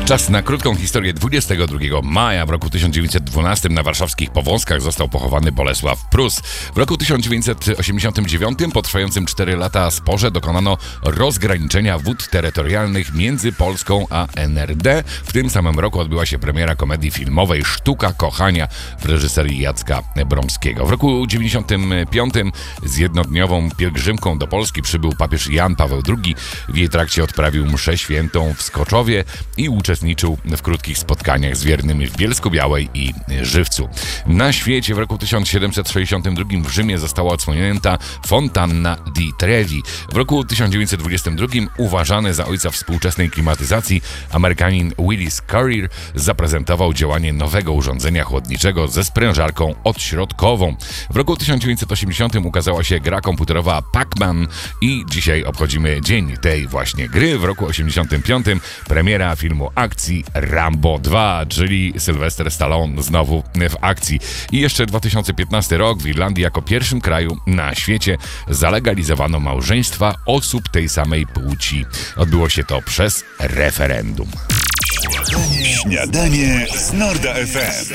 Czas na krótką historię. 22 maja w roku 1912 na warszawskich Powązkach został pochowany Bolesław Prus. W roku 1989 po trwającym 4 lata sporze dokonano rozgraniczenia wód terytorialnych między Polską a NRD. W tym samym roku odbyła się premiera komedii filmowej Sztuka kochania w reżyserii Jacka Bromskiego. W roku 95 z jednodniową pielgrzymką do Polski przybył papież Jan Paweł II. W jej trakcie odprawił mszę świętą w Skoczowie i uczestniczył w krótkich spotkaniach z wiernymi w Bielsku-Białej i Żywcu. Na świecie w roku 1762 w Rzymie została odsłonięta Fontanna di Trevi. W roku 1922 uważany za ojca współczesnej klimatyzacji Amerykanin Willis Carrier zaprezentował działanie nowego urządzenia chłodniczego ze sprężarką odśrodkową. W roku 1980 ukazała się gra komputerowa Pac-Man i dzisiaj obchodzimy dzień tej właśnie gry. W roku 1985 premiera filmu akcji Rambo 2, czyli Sylwester Stallone znowu w akcji. I jeszcze 2015 rok w Irlandii jako pierwszym kraju na świecie zalegalizowano małżeństwa osób tej samej płci. Odbyło się to przez referendum. Śniadanie z Norda FM.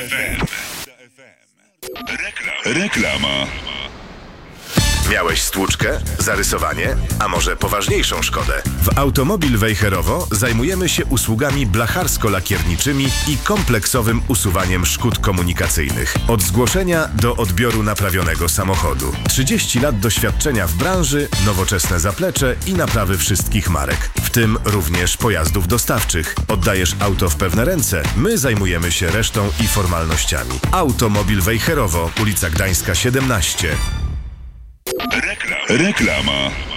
Reklama. Miałeś stłuczkę, zarysowanie, a może poważniejszą szkodę? W Automobil Wejherowo zajmujemy się usługami blacharsko-lakierniczymi i kompleksowym usuwaniem szkód komunikacyjnych. Od zgłoszenia do odbioru naprawionego samochodu. 30 lat doświadczenia w branży, nowoczesne zaplecze i naprawy wszystkich marek, w tym również pojazdów dostawczych. Oddajesz auto w pewne ręce, my zajmujemy się resztą i formalnościami. Automobil Wejherowo, ulica Gdańska 17. Reklama.